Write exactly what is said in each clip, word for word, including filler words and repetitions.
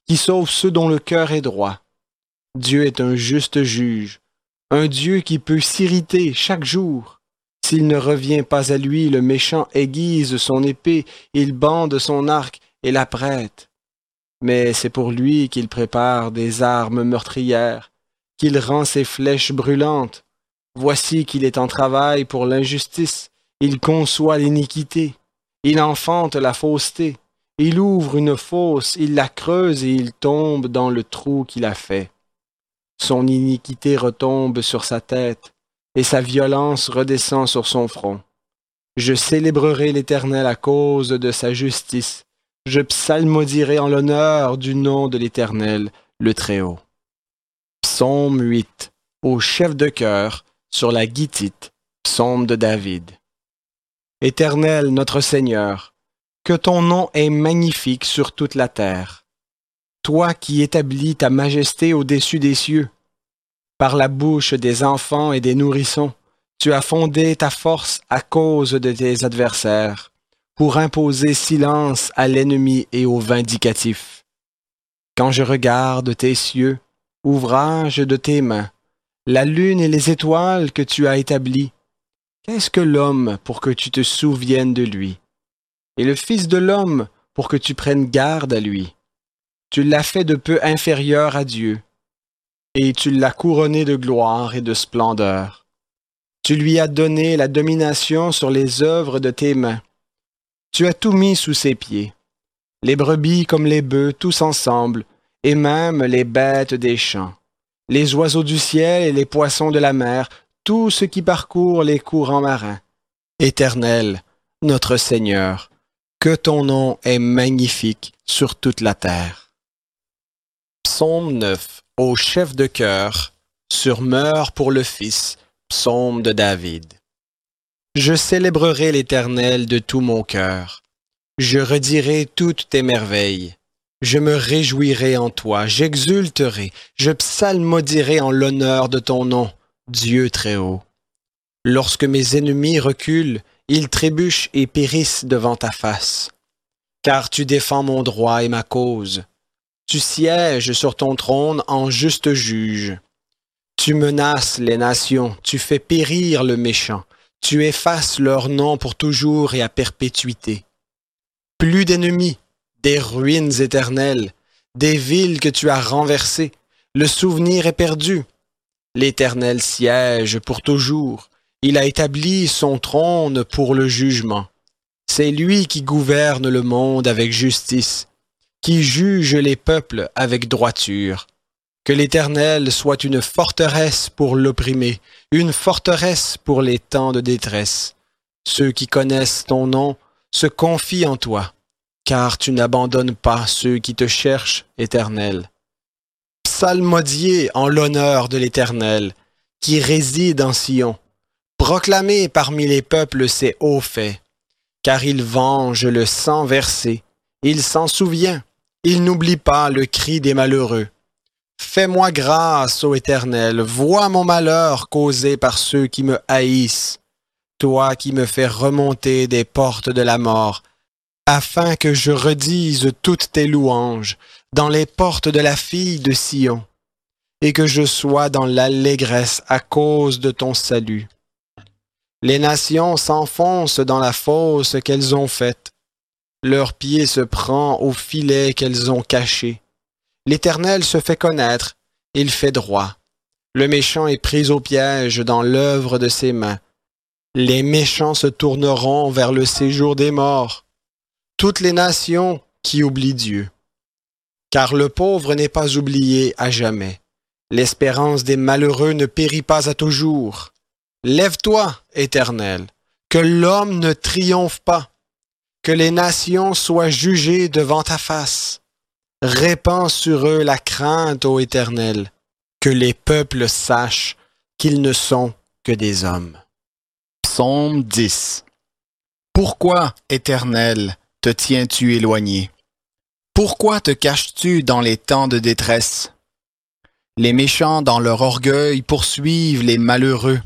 qui sauve ceux dont le cœur est droit. Dieu est un juste juge, un Dieu qui peut s'irriter chaque jour. S'il ne revient pas à lui, le méchant aiguise son épée, il bande son arc et la prête. Mais c'est pour lui qu'il prépare des armes meurtrières, qu'il rend ses flèches brûlantes. Voici qu'il est en travail pour l'injustice, il conçoit l'iniquité, il enfante la fausseté, il ouvre une fosse, il la creuse et il tombe dans le trou qu'il a fait. Son iniquité retombe sur sa tête, et sa violence redescend sur son front. Je célébrerai l'Éternel à cause de sa justice, je psalmodierai en l'honneur du nom de l'Éternel, le Très-Haut. Psaume huit, au chef de chœur, sur la guitite, psaume de David. Éternel, notre Seigneur, que ton nom est magnifique sur toute la terre. Toi qui établis ta majesté au-dessus des cieux. Par la bouche des enfants et des nourrissons, tu as fondé ta force à cause de tes adversaires, pour imposer silence à l'ennemi et au vindicatif. Quand je regarde tes cieux, ouvrage de tes mains, la lune et les étoiles que tu as établies, qu'est-ce que l'homme pour que tu te souviennes de lui? Et le Fils de l'homme pour que tu prennes garde à lui? Tu l'as fait de peu inférieur à Dieu, et tu l'as couronné de gloire et de splendeur. Tu lui as donné la domination sur les œuvres de tes mains. Tu as tout mis sous ses pieds, les brebis comme les bœufs, tous ensemble, et même les bêtes des champs, les oiseaux du ciel et les poissons de la mer, tout ce qui parcourt les courants marins. Éternel, notre Seigneur, que ton nom est magnifique sur toute la terre. Psaume neuf, au chef de chœur, sur Meurs pour le Fils, psaume de David. Je célébrerai l'Éternel de tout mon cœur. Je redirai toutes tes merveilles. Je me réjouirai en toi, j'exulterai, je psalmodierai en l'honneur de ton nom, Dieu Très-Haut. Lorsque mes ennemis reculent, ils trébuchent et périssent devant ta face. Car tu défends mon droit et ma cause. Tu sièges sur ton trône en juste juge. Tu menaces les nations, tu fais périr le méchant, tu effaces leur nom pour toujours et à perpétuité. Plus d'ennemis, des ruines éternelles, des villes que tu as renversées, le souvenir est perdu. L'Éternel siège pour toujours, il a établi son trône pour le jugement. C'est lui qui gouverne le monde avec justice, qui juge les peuples avec droiture. Que l'Éternel soit une forteresse pour l'opprimé, une forteresse pour les temps de détresse. Ceux qui connaissent ton nom se confient en toi, car tu n'abandonnes pas ceux qui te cherchent, Éternel. Psalmodiez en l'honneur de l'Éternel, qui réside en Sion. Proclamez parmi les peuples ses hauts faits, car il venge le sang versé, il s'en souvient, il n'oublie pas le cri des malheureux. Fais-moi grâce, ô Éternel, vois mon malheur causé par ceux qui me haïssent, toi qui me fais remonter des portes de la mort, afin que je redise toutes tes louanges dans les portes de la fille de Sion, et que je sois dans l'allégresse à cause de ton salut. Les nations s'enfoncent dans la fosse qu'elles ont faite, leur pied se prend au filet qu'elles ont caché. L'Éternel se fait connaître, il fait droit. Le méchant est pris au piège dans l'œuvre de ses mains. Les méchants se tourneront vers le séjour des morts. Toutes les nations qui oublient Dieu. Car le pauvre n'est pas oublié à jamais. L'espérance des malheureux ne périt pas à toujours. Lève-toi, Éternel, que l'homme ne triomphe pas, que les nations soient jugées devant ta face. Répands sur eux la crainte, ô Éternel, que les peuples sachent qu'ils ne sont que des hommes. Psaume dix. Pourquoi, Éternel, te tiens-tu éloigné? Pourquoi te caches-tu dans les temps de détresse? Les méchants dans leur orgueil poursuivent les malheureux.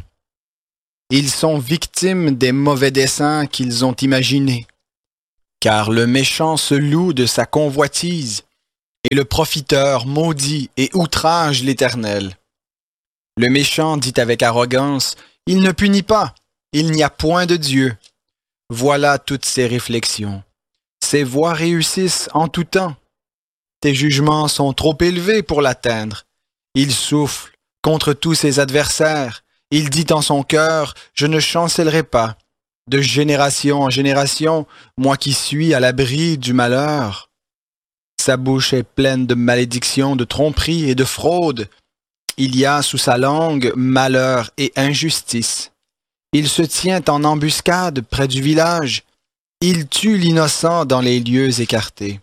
Ils sont victimes des mauvais desseins qu'ils ont imaginés. Car le méchant se loue de sa convoitise. et le profiteur maudit et outrage l'Éternel. Le méchant dit avec arrogance, « Il ne punit pas, il n'y a point de Dieu. » Voilà toutes ses réflexions. Ses voies réussissent en tout temps. Tes jugements sont trop élevés pour l'atteindre. Il souffle contre tous ses adversaires. Il dit en son cœur, « Je ne chancellerai pas. De génération en génération, moi qui suis à l'abri du malheur. » Sa bouche est pleine de malédictions, de tromperies et de fraudes. Il y a sous sa langue malheur et injustice. Il se tient en embuscade près du village. Il tue l'innocent dans les lieux écartés.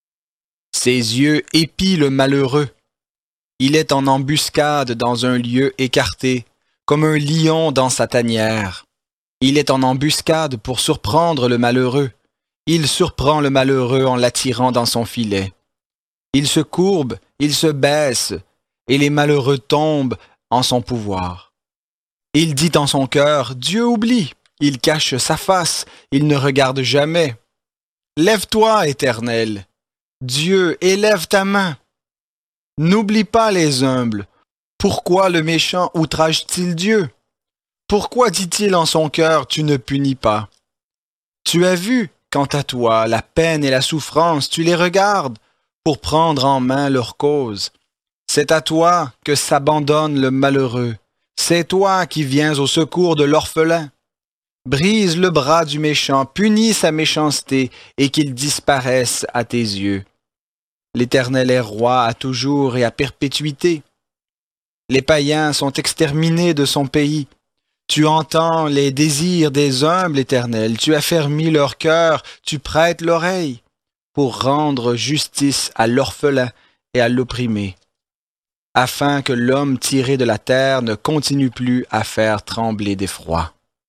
Ses yeux épient le malheureux. Il est en embuscade dans un lieu écarté, comme un lion dans sa tanière. Il est en embuscade pour surprendre le malheureux. Il surprend le malheureux en l'attirant dans son filet. Il se courbe, il se baisse, et les malheureux tombent en son pouvoir. Il dit en son cœur, « Dieu oublie ». Il cache sa face, il ne regarde jamais. Lève-toi, Éternel. Dieu, élève ta main. N'oublie pas les humbles. Pourquoi le méchant outrage-t-il Dieu? Pourquoi dit-il en son cœur, tu ne punis pas? Tu as vu, quant à toi, la peine et la souffrance, tu les regardes pour prendre en main leur cause. C'est à toi que s'abandonne le malheureux. C'est toi qui viens au secours de l'orphelin. Brise le bras du méchant, punis sa méchanceté, et qu'il disparaisse à tes yeux. L'Éternel est roi à toujours et à perpétuité. Les païens sont exterminés de son pays. Tu entends les désirs des humbles, Éternel, tu affermis leur cœur, tu prêtes l'oreille, pour rendre justice à l'orphelin et à l'opprimé, afin que l'homme tiré de la terre ne continue plus à faire trembler d'effroi.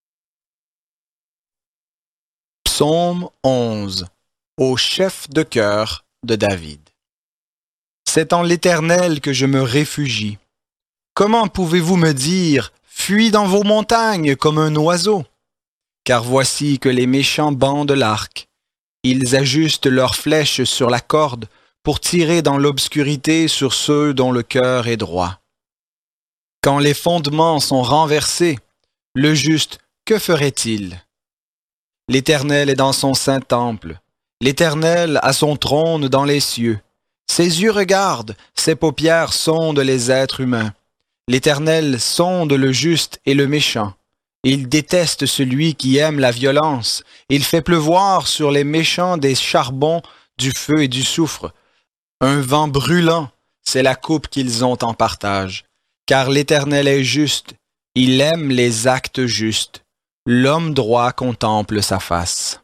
Psaume onze. Au chef de chœur de David. C'est en l'Éternel que je me réfugie. Comment pouvez-vous me dire, fuis dans vos montagnes comme un oiseau? Car voici que les méchants bandent l'arc. Ils ajustent leurs flèches sur la corde pour tirer dans l'obscurité sur ceux dont le cœur est droit. Quand les fondements sont renversés, le juste, que ferait-il? L'Éternel est dans son saint temple. L'Éternel a son trône dans les cieux. Ses yeux regardent, ses paupières sondent les êtres humains. L'Éternel sonde le juste et le méchant. Il déteste celui qui aime la violence. Il fait pleuvoir sur les méchants des charbons, du feu et du soufre. Un vent brûlant, c'est la coupe qu'ils ont en partage. Car l'Éternel est juste, il aime les actes justes. L'homme droit contemple sa face.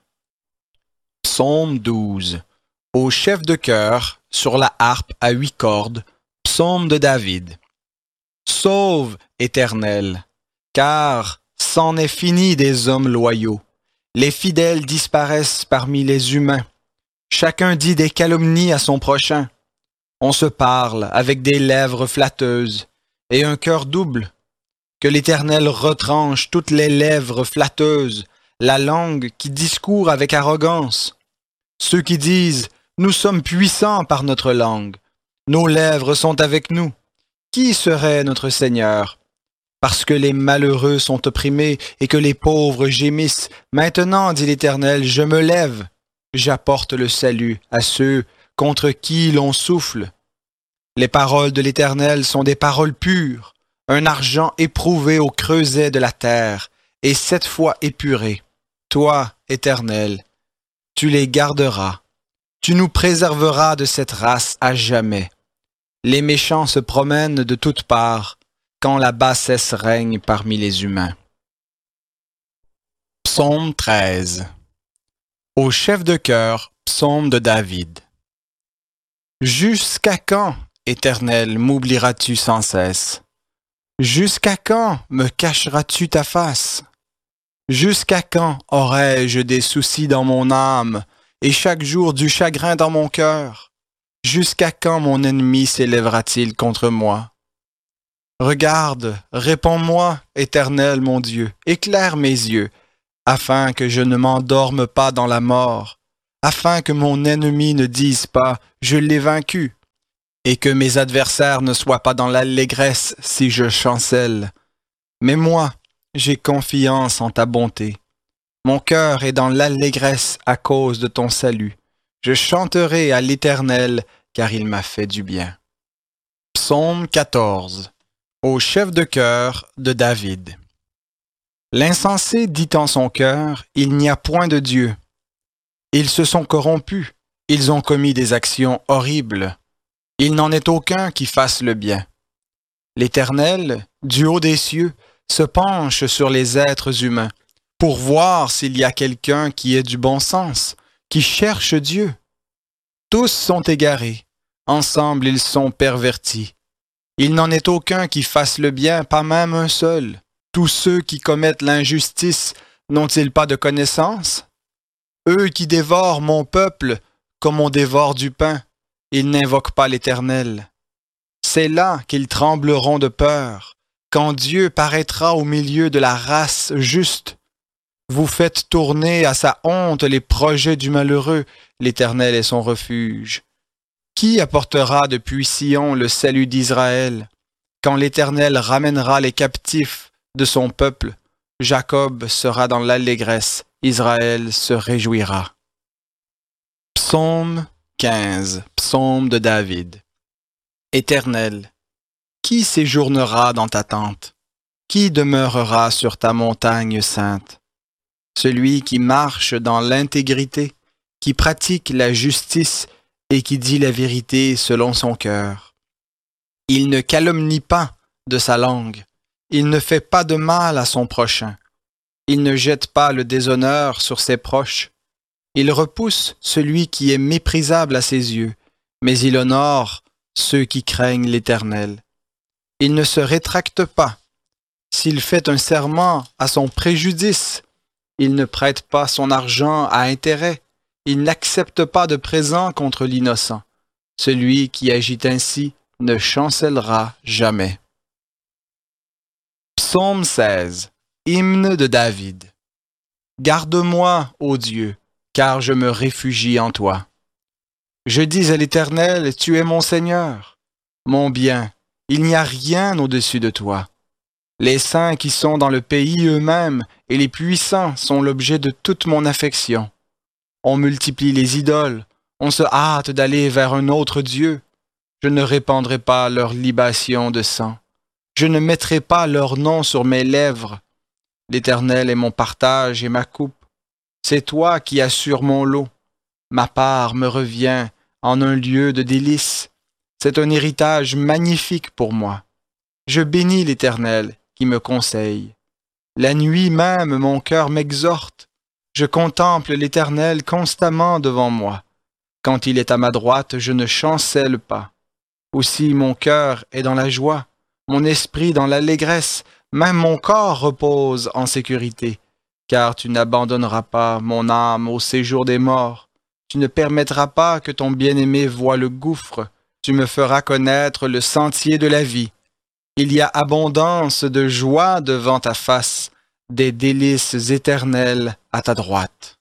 Psaume douze. Au chef de chœur, sur la harpe à huit cordes, psaume de David. Sauve, Éternel, car c'en est fini des hommes loyaux. Les fidèles disparaissent parmi les humains. Chacun dit des calomnies à son prochain. On se parle avec des lèvres flatteuses et un cœur double. Que l'Éternel retranche toutes les lèvres flatteuses, la langue qui discourt avec arrogance. Ceux qui disent « Nous sommes puissants par notre langue, nos lèvres sont avec nous. Qui serait notre Seigneur? Parce que les malheureux sont opprimés et que les pauvres gémissent. Maintenant, dit l'Éternel, je me lève. J'apporte le salut à ceux contre qui l'on souffle. Les paroles de l'Éternel sont des paroles pures, un argent éprouvé au creuset de la terre, et sept fois épuré. Toi, Éternel, tu les garderas. Tu nous préserveras de cette race à jamais. Les méchants se promènent de toutes parts, quand la bassesse règne parmi les humains. Psaume treize. Au chef de chœur, psaume de David. Jusqu'à quand, Éternel, m'oublieras-tu sans cesse? Jusqu'à quand me cacheras-tu ta face? Jusqu'à quand aurai-je des soucis dans mon âme et chaque jour du chagrin dans mon cœur? Jusqu'à quand mon ennemi s'élèvera-t-il contre moi? Regarde, réponds-moi, Éternel mon Dieu, éclaire mes yeux, afin que je ne m'endorme pas dans la mort, afin que mon ennemi ne dise pas « je l'ai vaincu », et que mes adversaires ne soient pas dans l'allégresse si je chancelle. Mais moi, j'ai confiance en ta bonté. Mon cœur est dans l'allégresse à cause de ton salut. Je chanterai à l'Éternel, car il m'a fait du bien. Psaume quatorze. Au chef de chœur de David. L'insensé dit en son cœur, il n'y a point de Dieu. Ils se sont corrompus, ils ont commis des actions horribles. Il n'en est aucun qui fasse le bien. L'Éternel, du haut des cieux, se penche sur les êtres humains pour voir s'il y a quelqu'un qui ait du bon sens, qui cherche Dieu. Tous sont égarés, ensemble ils sont pervertis. Il n'en est aucun qui fasse le bien, pas même un seul. Tous ceux qui commettent l'injustice n'ont-ils pas de connaissance? Eux qui dévorent mon peuple comme on dévore du pain, ils n'invoquent pas l'Éternel. C'est là qu'ils trembleront de peur, quand Dieu paraîtra au milieu de la race juste. Vous faites tourner à sa honte les projets du malheureux, l'Éternel est son refuge. Qui apportera depuis Sion le salut d'Israël? Quand l'Éternel ramènera les captifs de son peuple, Jacob sera dans l'allégresse, Israël se réjouira. Psaume quinze. Psaume de David. Éternel, qui séjournera dans ta tente? Qui demeurera sur ta montagne sainte? Celui qui marche dans l'intégrité, qui pratique la justice et qui dit la vérité selon son cœur. Il ne calomnie pas de sa langue, il ne fait pas de mal à son prochain, il ne jette pas le déshonneur sur ses proches, il repousse celui qui est méprisable à ses yeux, mais il honore ceux qui craignent l'Éternel. Il ne se rétracte pas. S'il fait un serment à son préjudice, il ne prête pas son argent à intérêt. Il n'accepte pas de présent contre l'innocent. Celui qui agit ainsi ne chancellera jamais. Psaume seize. Hymne de David. Garde-moi, ô Dieu, car je me réfugie en toi. Je dis à l'Éternel, tu es mon Seigneur, mon bien, il n'y a rien au-dessus de toi. Les saints qui sont dans le pays eux-mêmes et les puissants sont l'objet de toute mon affection. On multiplie les idoles, on se hâte d'aller vers un autre Dieu. Je ne répandrai pas leur libation de sang. Je ne mettrai pas leur nom sur mes lèvres. L'Éternel est mon partage et ma coupe. C'est toi qui assures mon lot. Ma part me revient en un lieu de délices. C'est un héritage magnifique pour moi. Je bénis l'Éternel qui me conseille. La nuit même, mon cœur m'exhorte. Je contemple l'Éternel constamment devant moi. Quand il est à ma droite, je ne chancelle pas. Aussi mon cœur est dans la joie, mon esprit dans l'allégresse, même mon corps repose en sécurité, car tu n'abandonneras pas mon âme au séjour des morts. Tu ne permettras pas que ton bien-aimé voie le gouffre. Tu me feras connaître le sentier de la vie. Il y a abondance de joie devant ta face, des délices éternelles à ta droite.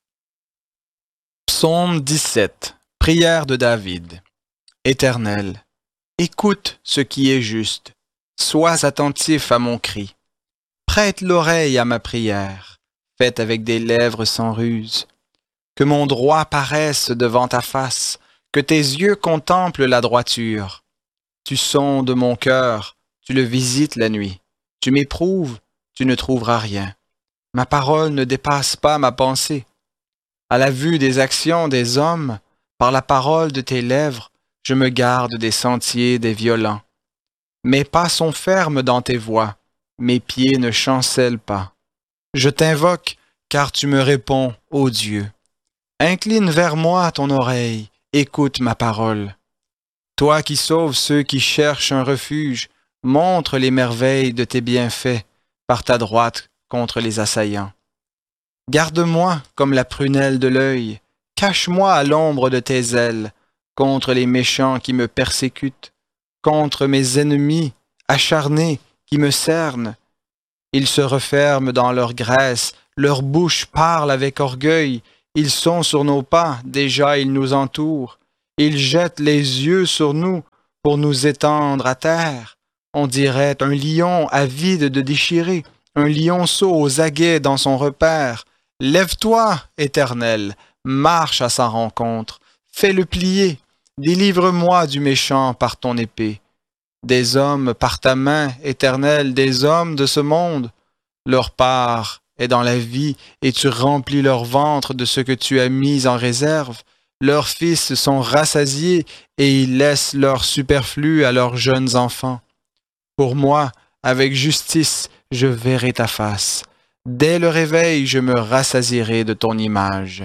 Psaume dix-sept. Prière de David. Éternel, écoute ce qui est juste. Sois attentif à mon cri. Prête l'oreille à ma prière, faite avec des lèvres sans ruse. Que mon droit paraisse devant ta face, que tes yeux contemplent la droiture. Tu sondes mon cœur, tu le visites la nuit. Tu m'éprouves, tu ne trouveras rien. Ma parole ne dépasse pas ma pensée. À la vue des actions des hommes, par la parole de tes lèvres, je me garde des sentiers des violents. Mes pas sont fermes dans tes voies, mes pieds ne chancellent pas. Je t'invoque, car tu me réponds, ô Dieu. Incline vers moi ton oreille, écoute ma parole. Toi qui sauves ceux qui cherchent un refuge, montre les merveilles de tes bienfaits par ta droite contre les assaillants. Garde-moi comme la prunelle de l'œil, cache-moi à l'ombre de tes ailes, contre les méchants qui me persécutent, contre mes ennemis acharnés qui me cernent. Ils se referment dans leur graisse, leur bouche parle avec orgueil, Ils sont sur nos pas, déjà ils nous entourent. Ils jettent les yeux sur nous pour nous étendre à terre. On dirait un lion avide de déchirer, un lionceau aux aguets dans son repaire. Lève-toi, Éternel, marche à sa rencontre, fais-le plier, délivre-moi du méchant par ton épée. Des hommes par ta main, Éternel, des hommes de ce monde, leur part est dans la vie, et tu remplis leur ventre de ce que tu as mis en réserve. Leurs fils sont rassasiés, et ils laissent leur superflu à leurs jeunes enfants. Pour moi, avec justice, je verrai ta face. Dès le réveil, je me rassasierai de ton image.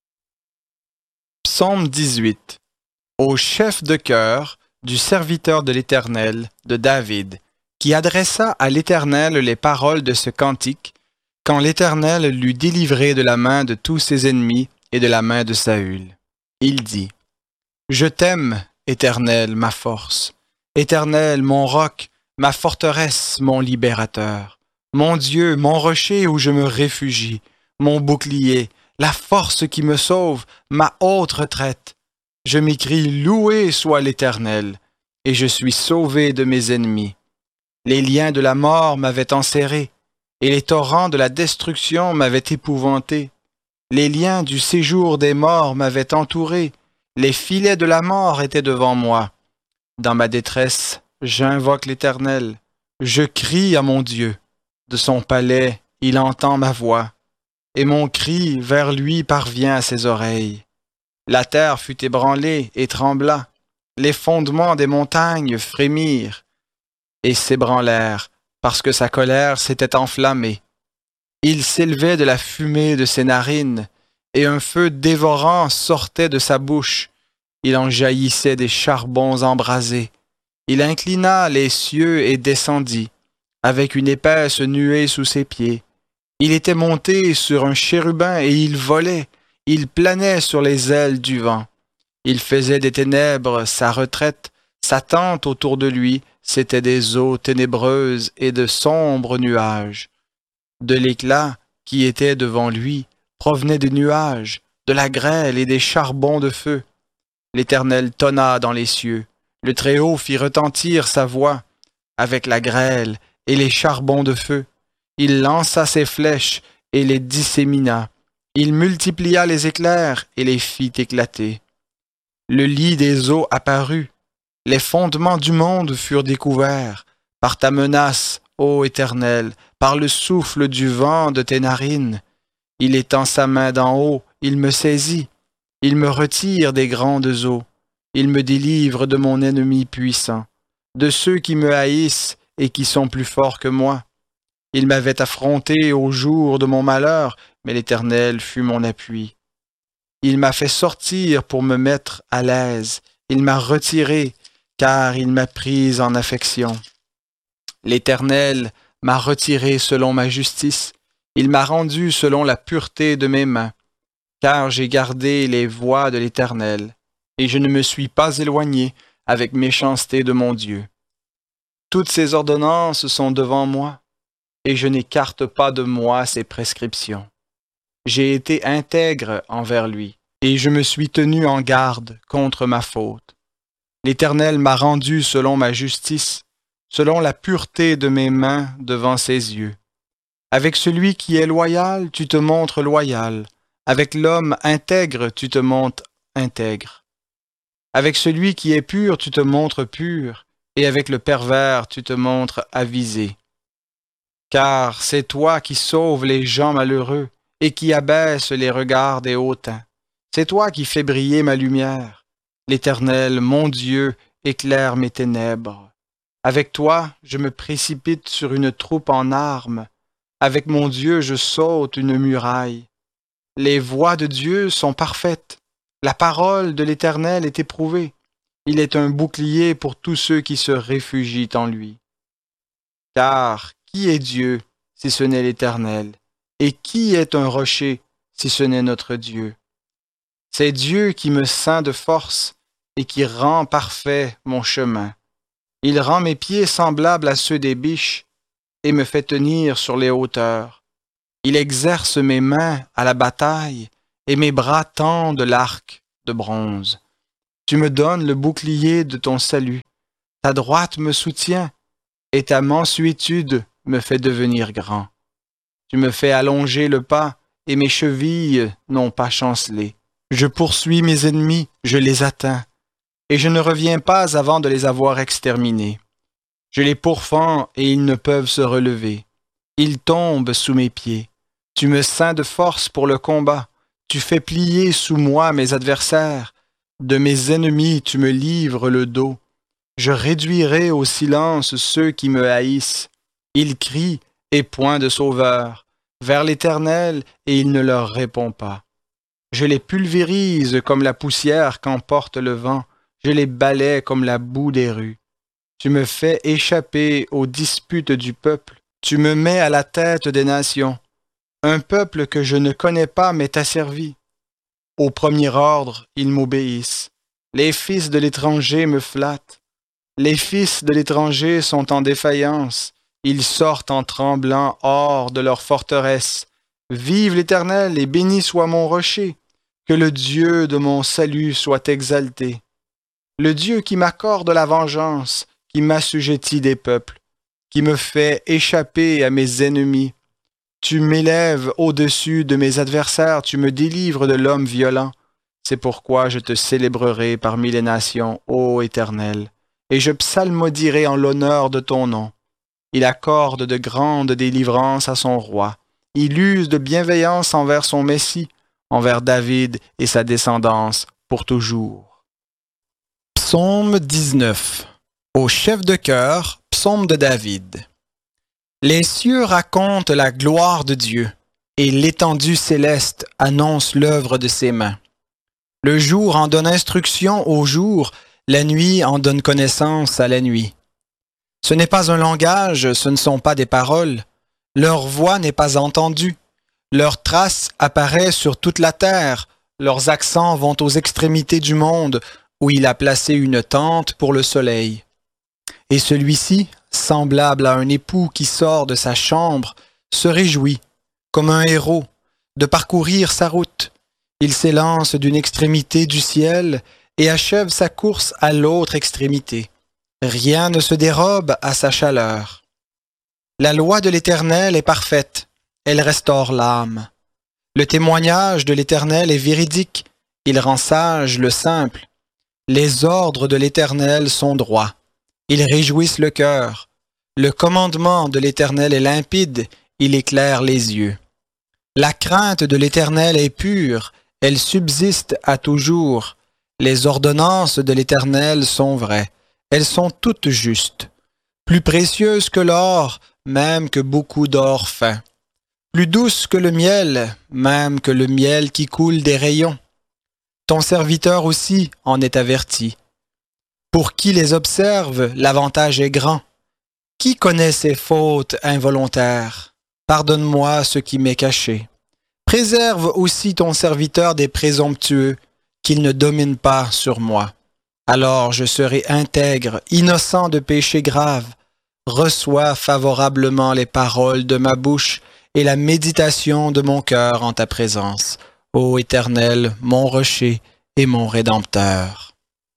Psaume dix-huit. Au chef de chœur du serviteur de l'Éternel, de David, qui adressa à l'Éternel les paroles de ce cantique, quand l'Éternel l'eut délivré de la main de tous ses ennemis et de la main de Saül. Il dit, « Je t'aime, Éternel, ma force, Éternel, mon roc, ma forteresse, mon libérateur, mon Dieu, mon rocher où je me réfugie, mon bouclier, la force qui me sauve, ma haute retraite. Je m'écrie, loué soit l'Éternel, et je suis sauvé de mes ennemis. Les liens de la mort m'avaient enserré, et les torrents de la destruction m'avaient épouvanté. Les liens du séjour des morts m'avaient entouré, les filets de la mort étaient devant moi. Dans ma détresse, j'invoque l'Éternel, je crie à mon Dieu. De son palais, il entend ma voix, et mon cri vers lui parvient à ses oreilles. La terre fut ébranlée et trembla, les fondements des montagnes frémirent et s'ébranlèrent, parce que sa colère s'était enflammée. Il s'élevait de la fumée de ses narines, et un feu dévorant sortait de sa bouche. Il en jaillissait des charbons embrasés. Il inclina les cieux et descendit, avec une épaisse nuée sous ses pieds. Il était monté sur un chérubin et il volait. Il planait sur les ailes du vent. Il faisait des ténèbres sa retraite. Sa tente autour de lui, c'étaient des eaux ténébreuses et de sombres nuages. De l'éclat qui était devant lui provenait des nuages, de la grêle et des charbons de feu. L'Éternel tonna dans les cieux. Le Très-Haut fit retentir sa voix avec la grêle et les charbons de feu. Il lança ses flèches et les dissémina. Il multiplia les éclairs et les fit éclater. Le lit des eaux apparut. Les fondements du monde furent découverts par ta menace, ô Éternel, par le souffle du vent de tes narines. Il étend sa main d'en haut, il me saisit. Il me retire des grandes eaux. Il me délivre de mon ennemi puissant, de ceux qui me haïssent et qui sont plus forts que moi. Il m'avait affronté au jour de mon malheur, mais l'Éternel fut mon appui. Il m'a fait sortir pour me mettre à l'aise. Il m'a retiré, car il m'a prise en affection. L'Éternel m'a retiré selon ma justice. Il m'a rendu selon la pureté de mes mains, car j'ai gardé les voies de l'Éternel, et je ne me suis pas éloigné avec méchanceté de mon Dieu. Toutes ses ordonnances sont devant moi, et je n'écarte pas de moi ses prescriptions. J'ai été intègre envers lui, et je me suis tenu en garde contre ma faute. L'Éternel m'a rendu selon ma justice, selon la pureté de mes mains devant ses yeux. Avec celui qui est loyal, tu te montres loyal. Avec l'homme intègre, tu te montres intègre. Avec celui qui est pur, tu te montres pur, et avec le pervers, tu te montres avisé. Car c'est toi qui sauves les gens malheureux, et qui abaisse les regards des hautains. C'est toi qui fais briller ma lumière. L'Éternel, mon Dieu, éclaire mes ténèbres. Avec toi, je me précipite sur une troupe en armes. Avec mon Dieu, je saute une muraille. Les voies de Dieu sont parfaites. La parole de l'Éternel est éprouvée. Il est un bouclier pour tous ceux qui se réfugient en lui. Car qui est Dieu si ce n'est l'Éternel? Et qui est un rocher si ce n'est notre Dieu? C'est Dieu qui me ceint de force et qui rend parfait mon chemin. Il rend mes pieds semblables à ceux des biches et me fait tenir sur les hauteurs. Il exerce mes mains à la bataille et mes bras tendent l'arc de bronze. Tu me donnes le bouclier de ton salut. Ta droite me soutient, et ta mansuétude me fait devenir grand. Tu me fais allonger le pas, et mes chevilles n'ont pas chancelé. Je poursuis mes ennemis, je les atteins, et je ne reviens pas avant de les avoir exterminés. Je les pourfends, et ils ne peuvent se relever. Ils tombent sous mes pieds. Tu me ceins de force pour le combat. Tu fais plier sous moi mes adversaires. De mes ennemis, tu me livres le dos. Je réduirai au silence ceux qui me haïssent. Ils crient, et point de sauveur, vers l'Éternel, et il ne leur répond pas. Je les pulvérise comme la poussière qu'emporte le vent. Je les balaie comme la boue des rues. Tu me fais échapper aux disputes du peuple. Tu me mets à la tête des nations. Un peuple que je ne connais pas m'est asservi. Au premier ordre, ils m'obéissent. Les fils de l'étranger me flattent. Les fils de l'étranger sont en défaillance. Ils sortent en tremblant hors de leur forteresse. Vive l'Éternel et béni soit mon rocher. Que le Dieu de mon salut soit exalté. Le Dieu qui m'accorde la vengeance, qui m'assujettit des peuples, qui me fait échapper à mes ennemis. Tu m'élèves au-dessus de mes adversaires, tu me délivres de l'homme violent. C'est pourquoi je te célébrerai parmi les nations, ô Éternel, et je psalmodierai en l'honneur de ton nom. Il accorde de grandes délivrances à son roi. Il use de bienveillance envers son Messie, envers David et sa descendance pour toujours. Psaume dix-neuf. Au chef de chœur, psaume de David. Les cieux racontent la gloire de Dieu, et l'étendue céleste annonce l'œuvre de ses mains. Le jour en donne instruction au jour, la nuit en donne connaissance à la nuit. Ce n'est pas un langage, ce ne sont pas des paroles. Leur voix n'est pas entendue. Leur trace apparaît sur toute la terre. Leurs accents vont aux extrémités du monde, où il a placé une tente pour le soleil. Et celui-ci, semblable à un époux qui sort de sa chambre, se réjouit, comme un héros, de parcourir sa route. Il s'élance d'une extrémité du ciel et achève sa course à l'autre extrémité. Rien ne se dérobe à sa chaleur. La loi de l'Éternel est parfaite, elle restaure l'âme. Le témoignage de l'Éternel est véridique, il rend sage le simple. Les ordres de l'Éternel sont droits, ils réjouissent le cœur. Le commandement de l'Éternel est limpide, il éclaire les yeux. La crainte de l'Éternel est pure, elle subsiste à toujours. Les ordonnances de l'Éternel sont vraies, elles sont toutes justes. Plus précieuses que l'or, même que beaucoup d'or fin. Plus douces que le miel, même que le miel qui coule des rayons. Ton serviteur aussi en est averti. Pour qui les observe, l'avantage est grand. Qui connaît ses fautes involontaires? Pardonne-moi ce qui m'est caché. Préserve aussi ton serviteur des présomptueux, qu'il ne domine pas sur moi. Alors je serai intègre, innocent de péché grave. Reçois favorablement les paroles de ma bouche et la méditation de mon cœur en ta présence, ô Éternel, mon rocher et mon Rédempteur.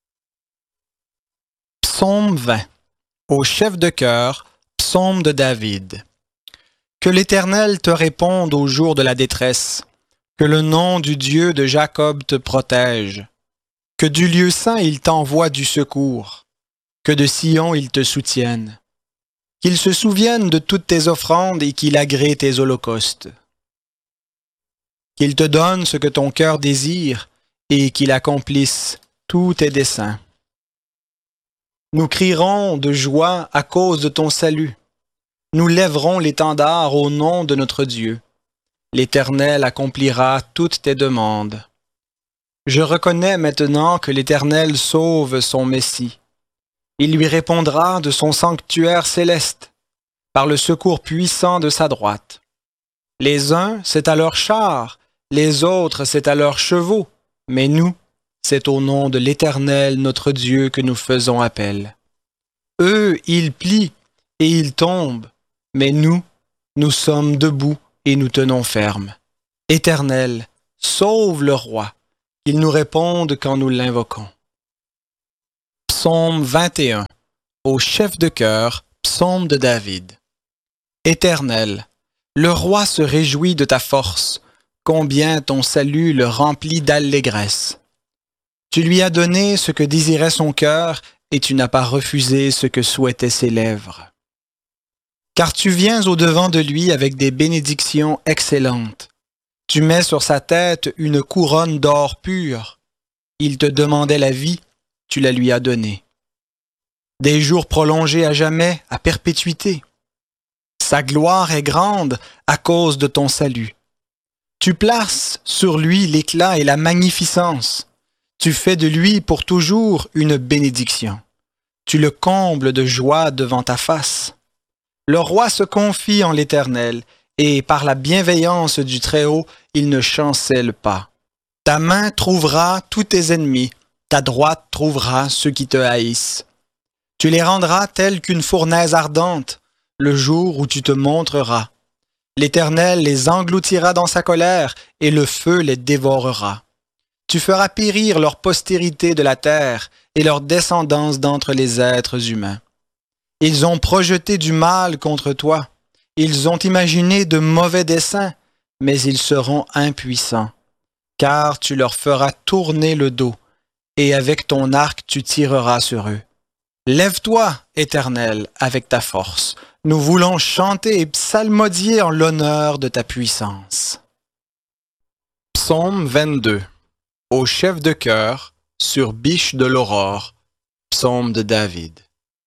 Psaume vingt. Au chef de chœur, psaume de David. Que l'Éternel te réponde au jour de la détresse, que le nom du Dieu de Jacob te protège, que du lieu saint il t'envoie du secours, que de Sion il te soutienne, qu'il se souvienne de toutes tes offrandes et qu'il agrée tes holocaustes, qu'il te donne ce que ton cœur désire et qu'il accomplisse tous tes desseins. Nous crierons de joie à cause de ton salut. Nous lèverons l'étendard au nom de notre Dieu. L'Éternel accomplira toutes tes demandes. Je reconnais maintenant que l'Éternel sauve son Messie. Il lui répondra de son sanctuaire céleste, par le secours puissant de sa droite. Les uns, c'est à leurs chars, les autres, c'est à leurs chevaux, mais nous, c'est au nom de l'Éternel notre Dieu que nous faisons appel. Eux, ils plient et ils tombent, mais nous, nous sommes debout et nous tenons ferme. Éternel, sauve le roi, qu'il nous réponde quand nous l'invoquons. Psaume vingt et un. Au chef de chœur, psaume de David. Éternel, le roi se réjouit de ta force, combien ton salut le remplit d'allégresse. Tu lui as donné ce que désirait son cœur, et tu n'as pas refusé ce que souhaitaient ses lèvres. Car tu viens au-devant de lui avec des bénédictions excellentes. Tu mets sur sa tête une couronne d'or pur. Il te demandait la vie, tu la lui as donnée. Des jours prolongés à jamais, à perpétuité. Sa gloire est grande à cause de ton salut. Tu places sur lui l'éclat et la magnificence. Tu fais de lui pour toujours une bénédiction. Tu le combles de joie devant ta face. Le roi se confie en l'Éternel, et par la bienveillance du Très-Haut, il ne chancelle pas. Ta main trouvera tous tes ennemis, ta droite trouvera ceux qui te haïssent. Tu les rendras tels qu'une fournaise ardente, le jour où tu te montreras. L'Éternel les engloutira dans sa colère, et le feu les dévorera. Tu feras périr leur postérité de la terre, et leur descendance d'entre les êtres humains. Ils ont projeté du mal contre toi. Ils ont imaginé de mauvais desseins, mais ils seront impuissants, car tu leur feras tourner le dos, et avec ton arc tu tireras sur eux. Lève-toi, Éternel, avec ta force. Nous voulons chanter et psalmodier en l'honneur de ta puissance. Psaume vingt-deux. Au chef de chœur, sur Biche de l'aurore, psaume de David.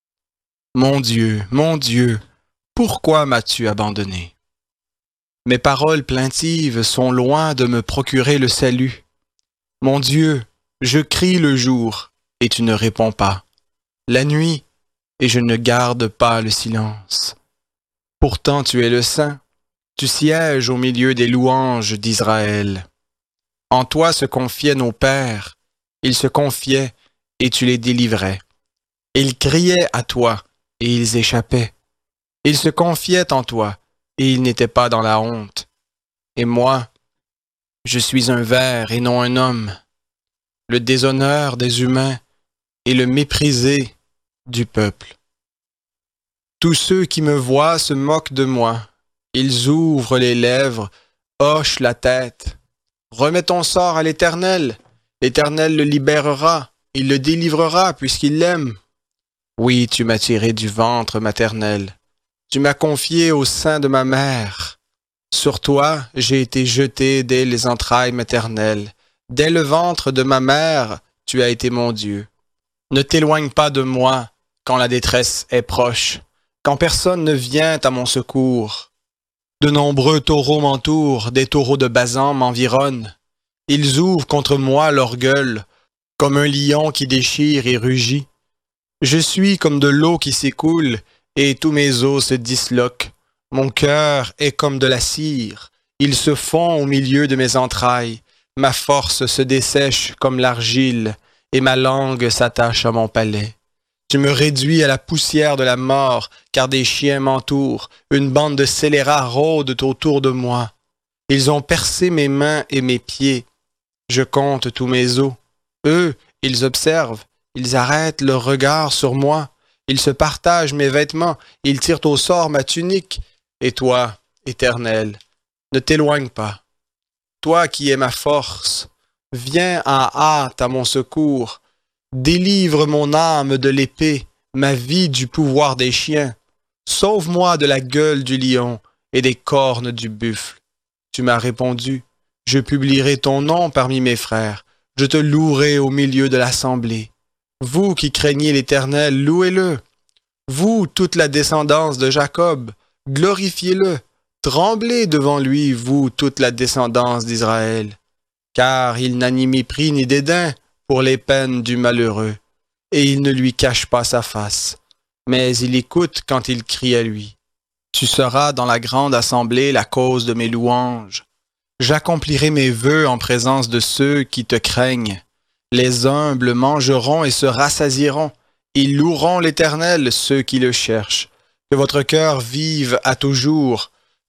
Mon Dieu, mon Dieu, pourquoi m'as-tu abandonné? Mes paroles plaintives sont loin de me procurer le salut. Mon Dieu, je crie le jour, et tu ne réponds pas. La nuit, et je ne garde pas le silence. Pourtant tu es le Saint, tu sièges au milieu des louanges d'Israël. En toi se confiaient nos pères, ils se confiaient, et tu les délivrais. Ils criaient à toi, et ils échappaient. Ils se confiaient en toi, et ils n'étaient pas dans la honte. Et moi, je suis un ver et non un homme, le déshonneur des humains et le méprisé du peuple. Tous ceux qui me voient se moquent de moi. Ils ouvrent les lèvres, hochent la tête. Remets ton sort à l'Éternel. L'Éternel le libérera, il le délivrera puisqu'il l'aime. Oui, tu m'as tiré du ventre maternel. Tu m'as confié au sein de ma mère. Sur toi, j'ai été jeté dès les entrailles maternelles. Dès le ventre de ma mère, tu as été mon Dieu. Ne t'éloigne pas de moi quand la détresse est proche, quand personne ne vient à mon secours. De nombreux taureaux m'entourent, des taureaux de Basan m'environnent. Ils ouvrent contre moi leur gueule, comme un lion qui déchire et rugit. Je suis comme de l'eau qui s'écoule, et tous mes os se disloquent. Mon cœur est comme de la cire, il se fond au milieu de mes entrailles. Ma force se dessèche comme l'argile, et ma langue s'attache à mon palais. Tu me réduis à la poussière de la mort, car des chiens m'entourent. Une bande de scélérats rôde autour de moi. Ils ont percé mes mains et mes pieds. Je compte tous mes os. Eux, ils observent. Ils arrêtent leur regard sur moi. Ils se partagent mes vêtements. Ils tirent au sort ma tunique. Et toi, Éternel, ne t'éloigne pas. Toi qui es ma force, viens en hâte à mon secours. Délivre mon âme de l'épée, ma vie du pouvoir des chiens. Sauve-moi de la gueule du lion et des cornes du buffle. Tu m'as répondu, je publierai ton nom parmi mes frères. Je te louerai au milieu de l'assemblée. Vous qui craignez l'Éternel, louez-le. Vous, toute la descendance de Jacob, glorifiez-le. Tremblez devant lui, vous, toute la descendance d'Israël. Car il n'a ni mépris ni dédain pour les peines du malheureux, et il ne lui cache pas sa face, mais il écoute quand il crie à lui. Tu seras dans la grande assemblée la cause de mes louanges. J'accomplirai mes vœux en présence de ceux qui te craignent. Les humbles mangeront et se rassasieront. Ils loueront l'Éternel, ceux qui le cherchent. Que votre cœur vive à toujours.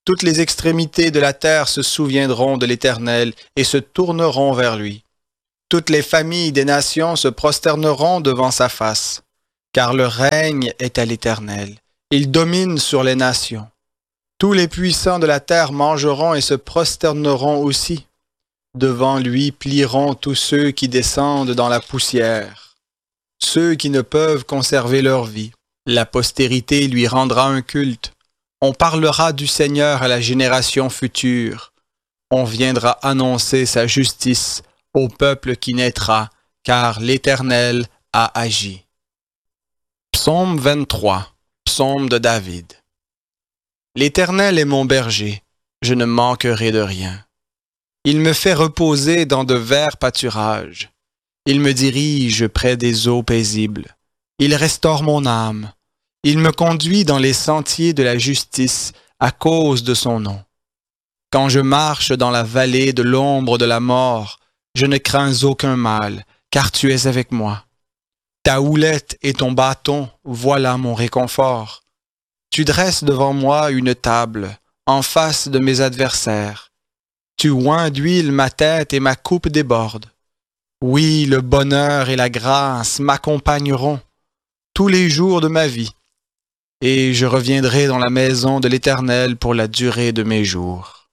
Toutes les extrémités de la terre se souviendront de l'Éternel et se tourneront vers lui. Toutes les familles des nations se prosterneront devant sa face, car le règne est à l'Éternel. Il domine sur les nations. Tous les puissants de la terre mangeront et se prosterneront aussi. Devant lui plieront tous ceux qui descendent dans la poussière, ceux qui ne peuvent conserver leur vie. La postérité lui rendra un culte. On parlera du Seigneur à la génération future. On viendra annoncer sa justice au peuple qui naîtra, car l'Éternel a agi. Psaume vingt-trois, psaume de David. L'Éternel est mon berger, je ne manquerai de rien. Il me fait reposer dans de verts pâturages. Il me dirige près des eaux paisibles. Il restaure mon âme. Il me conduit dans les sentiers de la justice à cause de son nom. Quand je marche dans la vallée de l'ombre de la mort, je ne crains aucun mal, car tu es avec moi. Ta houlette et ton bâton, voilà mon réconfort. Tu dresses devant moi une table, en face de mes adversaires. Tu oins d'huile ma tête et ma coupe déborde. Oui, le bonheur et la grâce m'accompagneront tous les jours de ma vie, et je reviendrai dans la maison de l'Éternel pour la durée de mes jours.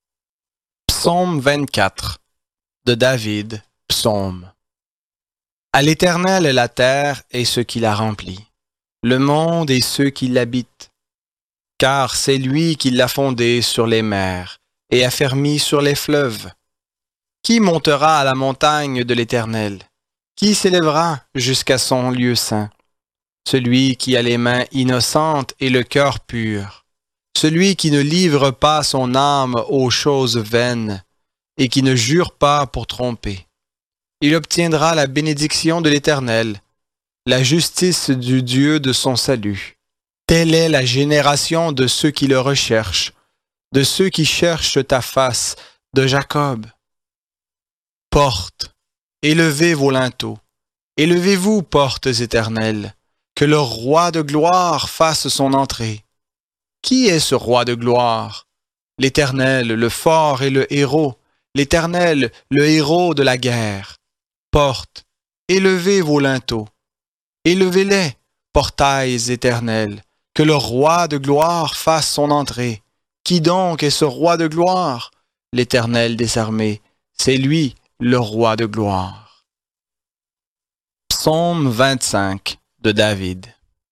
Psaume vingt-quatre de David, psaume. À l'Éternel est la terre et ce qui la remplit, le monde et ceux qui l'habitent, car c'est lui qui l'a fondé sur les mers et affermi sur les fleuves. Qui montera à la montagne de l'Éternel? Qui s'élèvera jusqu'à son lieu saint? Celui qui a les mains innocentes et le cœur pur, celui qui ne livre pas son âme aux choses vaines et qui ne jure pas pour tromper. Il obtiendra la bénédiction de l'Éternel, la justice du Dieu de son salut. Telle est la génération de ceux qui le recherchent, de ceux qui cherchent ta face, de Jacob. Portes, élevez vos linteaux, élevez-vous, portes éternelles, que le roi de gloire fasse son entrée. Qui est ce roi de gloire? L'Éternel, le fort et le héros, l'Éternel, le héros de la guerre. Portes, élevez vos linteaux, élevez-les, portails éternels, que le roi de gloire fasse son entrée. Qui donc est ce roi de gloire? L'Éternel des armées, c'est lui le roi de gloire. Psaume vingt-cinq de David.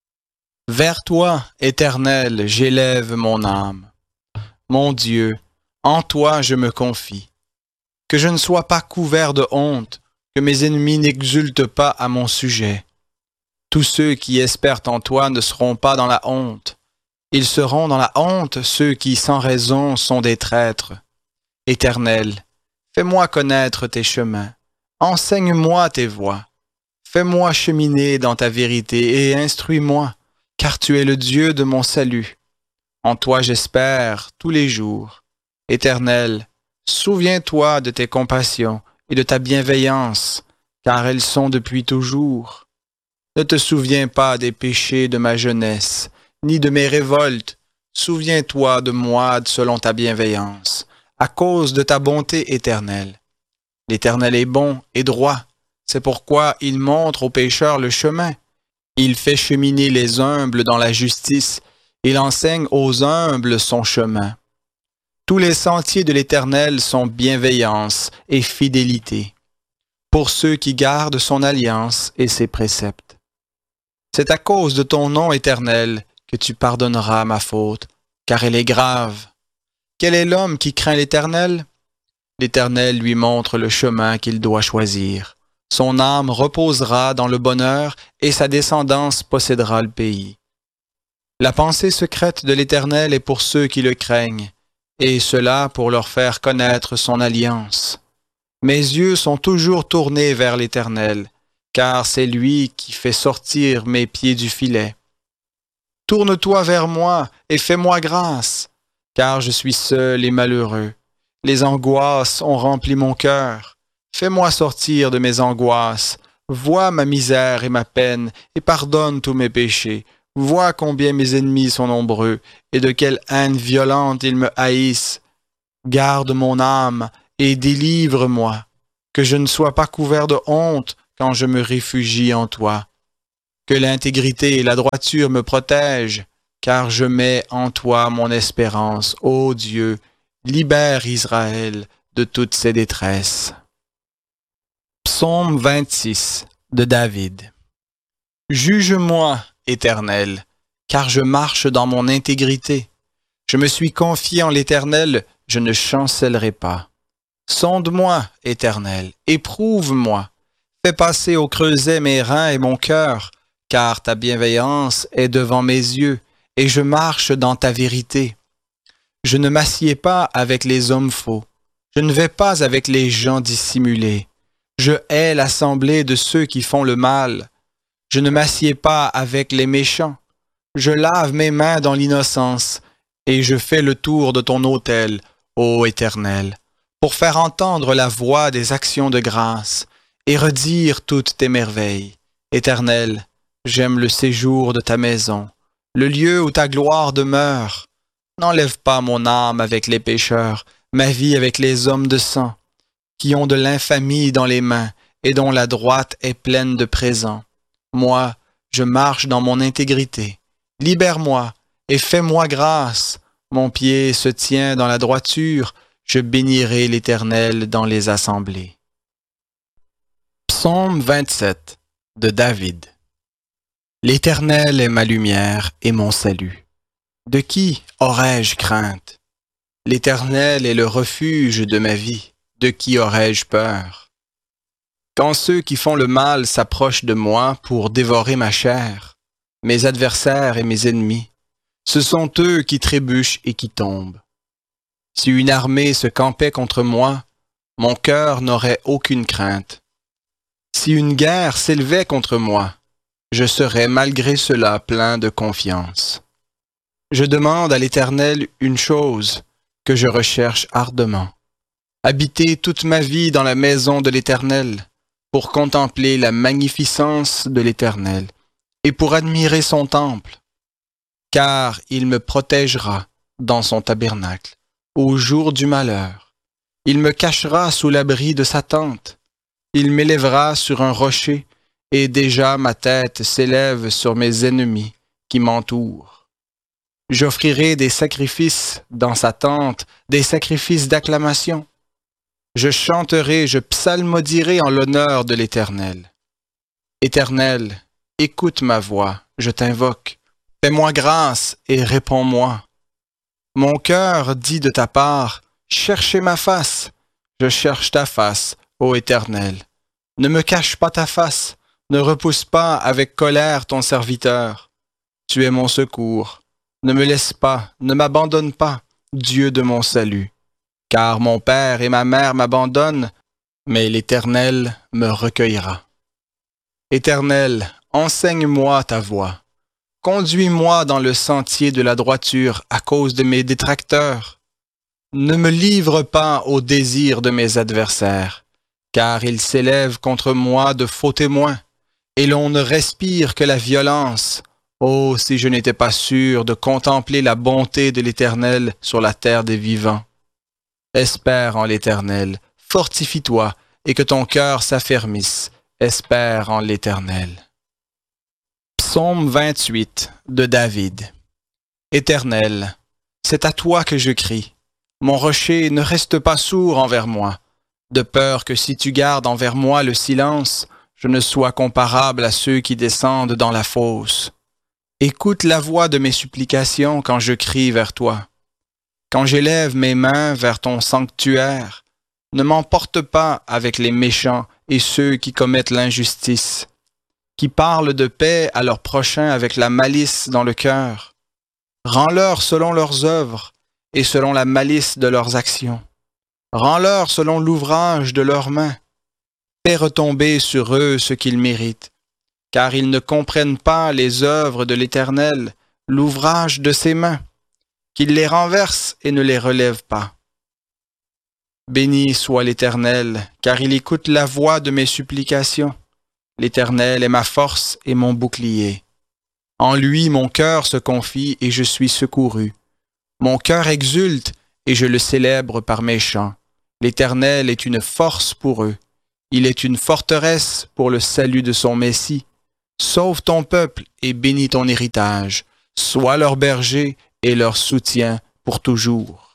Vers toi, Éternel, j'élève mon âme. Mon Dieu, en toi je me confie. Que je ne sois pas couvert de honte, que mes ennemis n'exultent pas à mon sujet. Tous ceux qui espèrent en toi ne seront pas dans la honte. Ils seront dans la honte ceux qui sans raison sont des traîtres. Éternel, fais-moi connaître tes chemins. Enseigne-moi tes voies. Fais-moi cheminer dans ta vérité et instruis-moi, car tu es le Dieu de mon salut. En toi j'espère tous les jours. Éternel, souviens-toi de tes compassions et de ta bienveillance, car elles sont depuis toujours. Ne te souviens pas des péchés de ma jeunesse, ni de mes révoltes. Souviens-toi de moi selon ta bienveillance, à cause de ta bonté éternelle. L'Éternel est bon et droit, c'est pourquoi il montre aux pécheurs le chemin. Il fait cheminer les humbles dans la justice, il enseigne aux humbles son chemin. Tous les sentiers de l'Éternel sont bienveillance et fidélité, pour ceux qui gardent son alliance et ses préceptes. C'est à cause de ton nom éternel que tu pardonneras ma faute, car elle est grave. Quel est l'homme qui craint l'Éternel? L'Éternel lui montre le chemin qu'il doit choisir. Son âme reposera dans le bonheur et sa descendance possédera le pays. La pensée secrète de l'Éternel est pour ceux qui le craignent, et cela pour leur faire connaître son alliance. Mes yeux sont toujours tournés vers l'Éternel, car c'est lui qui fait sortir mes pieds du filet. Tourne-toi vers moi et fais-moi grâce, car je suis seul et malheureux. Les angoisses ont rempli mon cœur. Fais-moi sortir de mes angoisses. Vois ma misère et ma peine, et pardonne tous mes péchés. Vois combien mes ennemis sont nombreux, et de quelle haine violente ils me haïssent. Garde mon âme, et délivre-moi, que je ne sois pas couvert de honte quand je me réfugie en toi. Que l'intégrité et la droiture me protègent, car je mets en toi mon espérance. Ô Dieu, libère Israël de toutes ses détresses. Psaume vingt-six de David. Juge-moi, Éternel, car je marche dans mon intégrité. Je me suis confié en l'Éternel, je ne chancellerai pas. Sonde-moi, Éternel, éprouve-moi. Fais passer au creuset mes reins et mon cœur, car ta bienveillance est devant mes yeux, et je marche dans ta vérité. Je ne m'assieds pas avec les hommes faux. Je ne vais pas avec les gens dissimulés. Je hais l'assemblée de ceux qui font le mal. Je ne m'assieds pas avec les méchants. Je lave mes mains dans l'innocence, et je fais le tour de ton autel, ô Éternel, pour faire entendre la voix des actions de grâce, et redire toutes tes merveilles. Éternel, j'aime le séjour de ta maison, le lieu où ta gloire demeure. N'enlève pas mon âme avec les pécheurs, ma vie avec les hommes de sang, qui ont de l'infamie dans les mains et dont la droite est pleine de présents. Moi, je marche dans mon intégrité. Libère-moi et fais-moi grâce. Mon pied se tient dans la droiture, je bénirai l'Éternel dans les assemblées. Psaume vingt-sept de David. L'Éternel est ma lumière et mon salut. De qui aurais-je crainte? L'Éternel est le refuge de ma vie. De qui aurais-je peur? Quand ceux qui font le mal s'approchent de moi pour dévorer ma chair, mes adversaires et mes ennemis, ce sont eux qui trébuchent et qui tombent. Si une armée se campait contre moi, mon cœur n'aurait aucune crainte. Si une guerre s'élevait contre moi, je serais malgré cela plein de confiance. Je demande à l'Éternel une chose que je recherche ardemment. Habiter toute ma vie dans la maison de l'Éternel, pour contempler la magnificence de l'Éternel et pour admirer son temple, car il me protégera dans son tabernacle au jour du malheur. Il me cachera sous l'abri de sa tente. Il m'élèvera sur un rocher, et déjà ma tête s'élève sur mes ennemis qui m'entourent. J'offrirai des sacrifices dans sa tente, des sacrifices d'acclamation. Je chanterai, je psalmodierai en l'honneur de l'Éternel. Éternel, écoute ma voix, je t'invoque. Fais-moi grâce et réponds-moi. Mon cœur dit de ta part, cherchez ma face. Je cherche ta face, ô Éternel. Ne me cache pas ta face, ne repousse pas avec colère ton serviteur. Tu es mon secours. Ne me laisse pas, ne m'abandonne pas, Dieu de mon salut. Car mon père et ma mère m'abandonnent, mais l'Éternel me recueillera. Éternel, enseigne-moi ta voie. Conduis-moi dans le sentier de la droiture à cause de mes détracteurs. Ne me livre pas au désir de mes adversaires, car ils s'élèvent contre moi de faux témoins, et l'on ne respire que la violence. Oh, si je n'étais pas sûr de contempler la bonté de l'Éternel sur la terre des vivants. Espère en l'Éternel, fortifie-toi, et que ton cœur s'affermisse. Espère en l'Éternel. Psaume vingt-huit de David. Éternel, c'est à toi que je crie. Mon rocher ne reste pas sourd envers moi, de peur que si tu gardes envers moi le silence, je ne sois comparable à ceux qui descendent dans la fosse. Écoute la voix de mes supplications quand je crie vers toi. Quand j'élève mes mains vers ton sanctuaire, ne m'emporte pas avec les méchants et ceux qui commettent l'injustice, qui parlent de paix à leurs prochains avec la malice dans le cœur. Rends-leur selon leurs œuvres et selon la malice de leurs actions. Rends-leur selon l'ouvrage de leurs mains. Fais retomber sur eux ce qu'ils méritent, car ils ne comprennent pas les œuvres de l'Éternel, l'ouvrage de ses mains. Qu'il les renverse et ne les relève pas. Béni soit l'Éternel, car il écoute la voix de mes supplications. L'Éternel est ma force et mon bouclier. En lui, mon cœur se confie et je suis secouru. Mon cœur exulte et je le célèbre par mes chants. L'Éternel est une force pour eux. Il est une forteresse pour le salut de son Messie. Sauve ton peuple et bénis ton héritage. Sois leur berger et leur soutien pour toujours.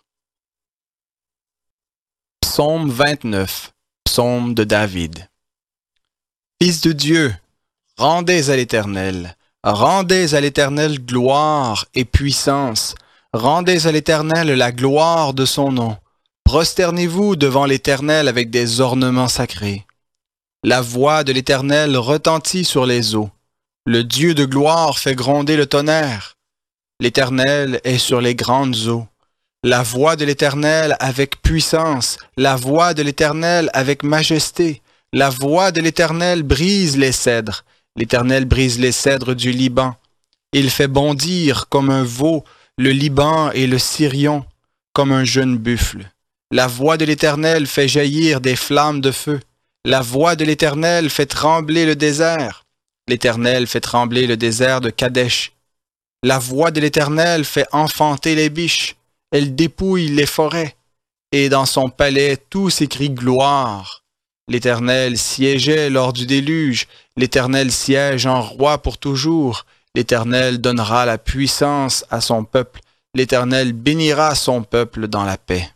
Psaume vingt-neuf. Psaume de David. Fils de Dieu, rendez à l'Éternel, rendez à l'Éternel gloire et puissance, rendez à l'Éternel la gloire de son nom. Prosternez-vous devant l'Éternel avec des ornements sacrés. La voix de l'Éternel retentit sur les eaux. Le Dieu de gloire fait gronder le tonnerre. L'Éternel est sur les grandes eaux. La voix de l'Éternel avec puissance, la voix de l'Éternel avec majesté. La voix de l'Éternel brise les cèdres. L'Éternel brise les cèdres du Liban. Il fait bondir comme un veau le Liban et le Sirion, comme un jeune buffle. La voix de l'Éternel fait jaillir des flammes de feu. La voix de l'Éternel fait trembler le désert. L'Éternel fait trembler le désert de Kadesh. La voix de l'Éternel fait enfanter les biches. Elle dépouille les forêts. Et dans son palais, tout s'écrie gloire. L'Éternel siégeait lors du déluge. L'Éternel siège en roi pour toujours. L'Éternel donnera la puissance à son peuple. L'Éternel bénira son peuple dans la paix.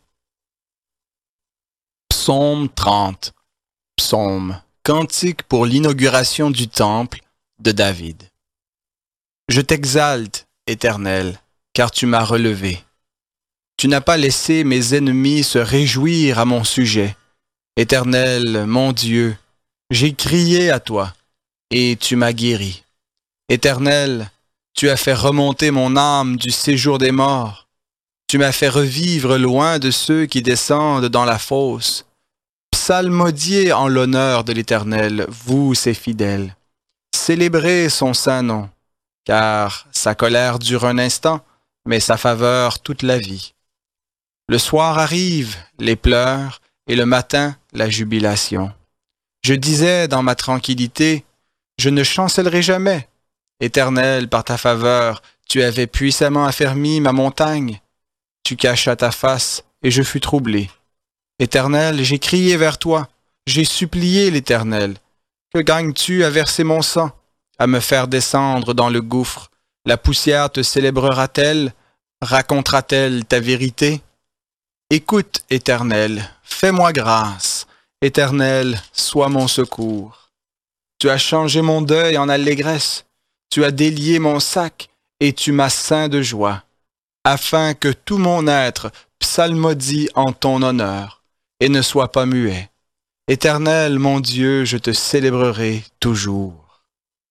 Psaume trente. Psaume, cantique pour l'inauguration du temple de David. Je t'exalte, Éternel, car tu m'as relevé. Tu n'as pas laissé mes ennemis se réjouir à mon sujet. Éternel, mon Dieu, j'ai crié à toi, et tu m'as guéri. Éternel, tu as fait remonter mon âme du séjour des morts. Tu m'as fait revivre loin de ceux qui descendent dans la fosse. Psalmodiez en l'honneur de l'Éternel, vous ses fidèles. Célébrez son saint nom, car sa colère dure un instant, mais sa faveur toute la vie. Le soir arrive, les pleurs, et le matin, la jubilation. Je disais dans ma tranquillité, je ne chancellerai jamais. Éternel, par ta faveur, tu avais puissamment affermi ma montagne. Tu cachas ta face, et je fus troublé. Éternel, j'ai crié vers toi, j'ai supplié l'Éternel. Que gagnes-tu à verser mon sang, à me faire descendre dans le gouffre? La poussière te célébrera-t-elle? Racontera-t-elle ta vérité? Écoute, Éternel, fais-moi grâce. Éternel, sois mon secours. Tu as changé mon deuil en allégresse. Tu as délié mon sac, et tu m'as ceint de joie, afin que tout mon être psalmodie en ton honneur, et ne soit pas muet. Éternel, mon Dieu, je te célébrerai toujours.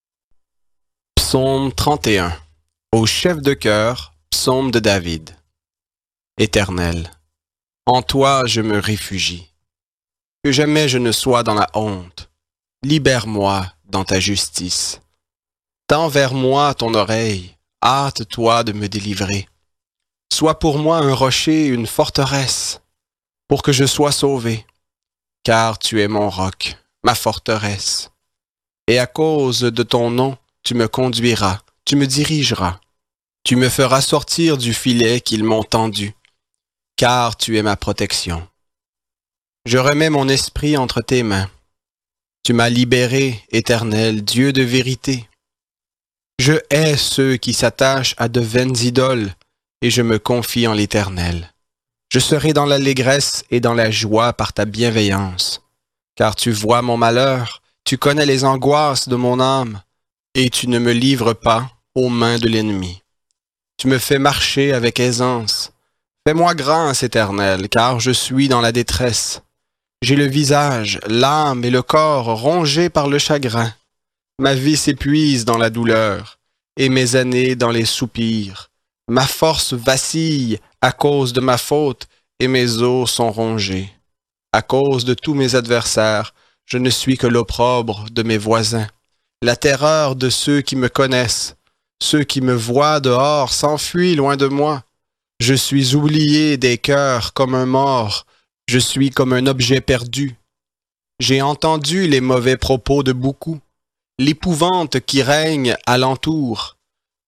Psaume trente et un. Au chef de chœur, psaume de David. Éternel, en toi je me réfugie. Que jamais je ne sois dans la honte. Libère-moi dans ta justice. Tends vers moi ton oreille, hâte-toi de me délivrer. Sois pour moi un rocher, une forteresse, pour que je sois sauvé. Car tu es mon roc, ma forteresse. Et à cause de ton nom, tu me conduiras, tu me dirigeras. Tu me feras sortir du filet qu'ils m'ont tendu, car tu es ma protection. Je remets mon esprit entre tes mains. Tu m'as libéré, Éternel, Dieu de vérité. Je hais ceux qui s'attachent à de vaines idoles, et je me confie en l'Éternel. Je serai dans l'allégresse et dans la joie par ta bienveillance, car tu vois mon malheur, tu connais les angoisses de mon âme, et tu ne me livres pas aux mains de l'ennemi. Tu me fais marcher avec aisance. Fais-moi grâce, Éternel, car je suis dans la détresse. J'ai le visage, l'âme et le corps rongés par le chagrin. Ma vie s'épuise dans la douleur, et mes années dans les soupirs. Ma force vacille à cause de ma faute, et mes os sont rongés. À cause de tous mes adversaires, je ne suis que l'opprobre de mes voisins, la terreur de ceux qui me connaissent. Ceux qui me voient dehors s'enfuient loin de moi. Je suis oublié des cœurs comme un mort, je suis comme un objet perdu. J'ai entendu les mauvais propos de beaucoup, l'épouvante qui règne alentour.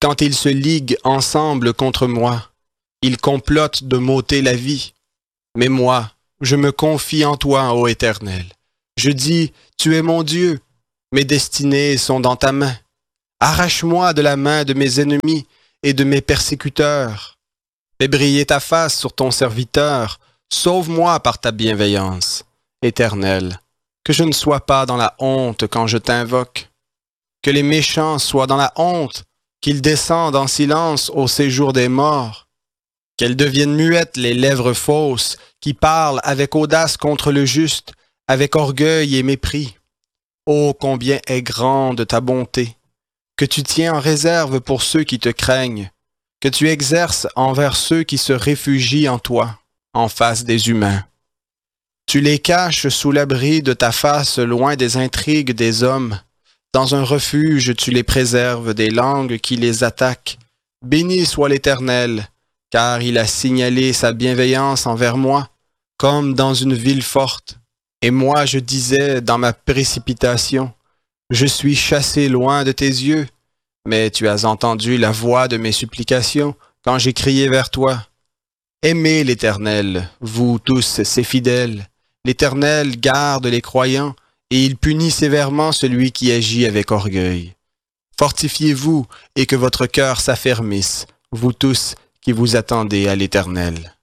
Quand ils se liguent ensemble contre moi, ils complotent de m'ôter la vie. Mais moi, je me confie en toi, ô Éternel. Je dis, tu es mon Dieu, mes destinées sont dans ta main. Arrache-moi de la main de mes ennemis et de mes persécuteurs. Fais briller ta face sur ton serviteur, sauve-moi par ta bienveillance. Éternel, que je ne sois pas dans la honte quand je t'invoque. Que les méchants soient dans la honte, qu'ils descendent en silence au séjour des morts. Qu'elles deviennent muettes les lèvres fausses, qui parlent avec audace contre le juste, avec orgueil et mépris. Ô combien est grande ta bonté, que tu tiens en réserve pour ceux qui te craignent, que tu exerces envers ceux qui se réfugient en toi, en face des humains. Tu les caches sous l'abri de ta face loin des intrigues des hommes. Dans un refuge, tu les préserves des langues qui les attaquent. Béni soit l'Éternel, car il a signalé sa bienveillance envers moi, comme dans une ville forte. Et moi, je disais dans ma précipitation, je suis chassé loin de tes yeux, mais tu as entendu la voix de mes supplications quand j'ai crié vers toi. Aimez l'Éternel, vous tous ses fidèles. L'Éternel garde les croyants, et il punit sévèrement celui qui agit avec orgueil. Fortifiez-vous et que votre cœur s'affermisse, vous tous qui vous attendez à l'Éternel.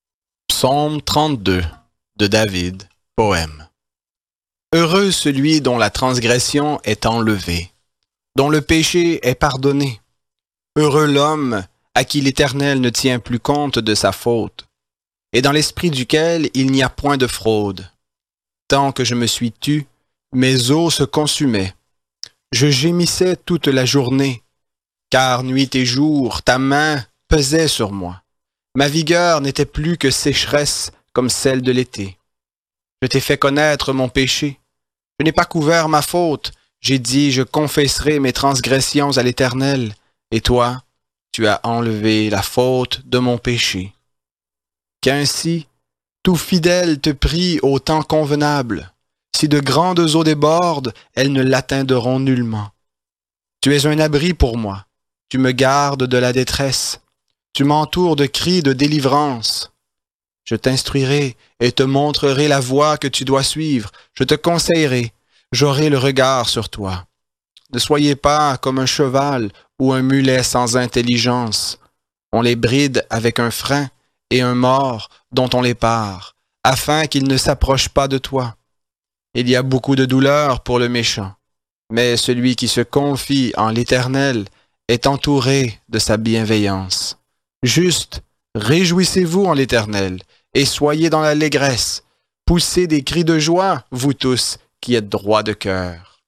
Psaume trente-deux de David, poème. Heureux celui dont la transgression est enlevée, dont le péché est pardonné. Heureux l'homme à qui l'Éternel ne tient plus compte de sa faute, et dans l'esprit duquel il n'y a point de fraude. Tant que je me suis tu, mes os se consumaient. Je gémissais toute la journée, car nuit et jour, ta main pesait sur moi. Ma vigueur n'était plus que sécheresse comme celle de l'été. Je t'ai fait connaître mon péché. Je n'ai pas couvert ma faute. J'ai dit, je confesserai mes transgressions à l'Éternel. Et toi, tu as enlevé la faute de mon péché. Qu'ainsi, tout fidèle te prie au temps convenable. Si de grandes eaux débordent, elles ne l'atteindront nullement. Tu es un abri pour moi. Tu me gardes de la détresse. Tu m'entoures de cris de délivrance. Je t'instruirai et te montrerai la voie que tu dois suivre. Je te conseillerai. J'aurai le regard sur toi. Ne soyez pas comme un cheval ou un mulet sans intelligence. On les bride avec un frein et un mors dont on les pare, afin qu'ils ne s'approchent pas de toi. Il y a beaucoup de douleur pour le méchant, mais celui qui se confie en l'Éternel est entouré de sa bienveillance. Juste, réjouissez-vous en l'Éternel, et soyez dans l'allégresse. Poussez des cris de joie, vous tous qui êtes droits de cœur.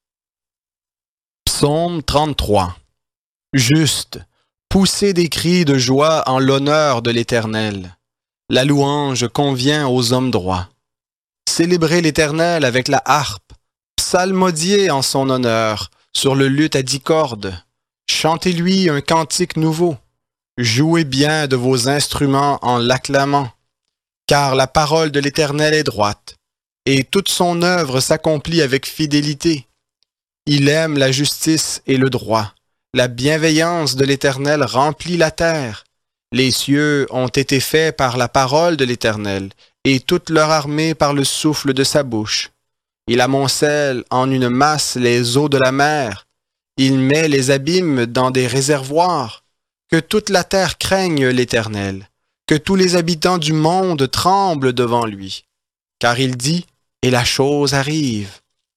Psaume trente-trois. Juste, poussez des cris de joie en l'honneur de l'Éternel. La louange convient aux hommes droits. Célébrez l'Éternel avec la harpe, psalmodiez en son honneur sur le luth à dix cordes. Chantez-lui un cantique nouveau. Jouez bien de vos instruments en l'acclamant, car la parole de l'Éternel est droite, et toute son œuvre s'accomplit avec fidélité. Il aime la justice et le droit. La bienveillance de l'Éternel remplit la terre. Les cieux ont été faits par la parole de l'Éternel, et toute leur armée par le souffle de sa bouche. Il amoncelle en une masse les eaux de la mer. Il met les abîmes dans des réservoirs. Que toute la terre craigne l'Éternel. Que tous les habitants du monde tremblent devant lui. Car il dit, et la chose arrive.